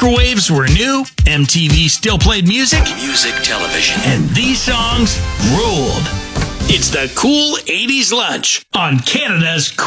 microwaves were new, MTV still played music, Music television. and these songs ruled. It's the Cool 80s Lunch on Canada's